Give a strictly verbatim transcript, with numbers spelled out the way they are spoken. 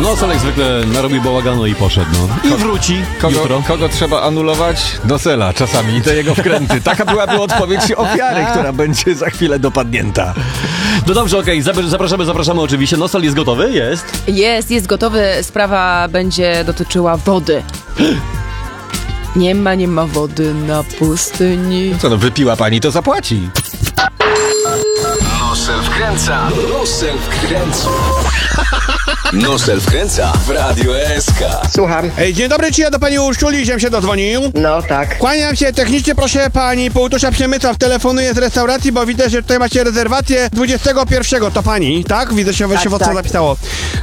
Nosel jak zwykle narobił bałaganu i poszedł, no. I wróci Kogo, jutro. kogo trzeba anulować? Nosela czasami i te jego wkręty. Taka byłaby odpowiedź ofiary, która będzie za chwilę dopadnięta. No dobrze, okej, okay. zapraszamy, zapraszamy oczywiście. Nosel jest gotowy? Jest. Jest, jest gotowy. Sprawa będzie dotyczyła wody. Nie ma, nie ma wody na pustyni. Co no, wypiła pani, to zapłaci. Nosel wkręca. Nosel wkręca. Nosel wkręca w Radio S K. Słucham. Ej, dzień dobry, czy ja do pani Urszuli się dodzwonił? No tak. Kłaniam się technicznie, proszę pani Półtusza Przemysław, telefonuję z restauracji, bo widzę, że tutaj macie rezerwację dwudziestego pierwszego, to pani, tak? Widzę, że się Tak, w tak. zapisało.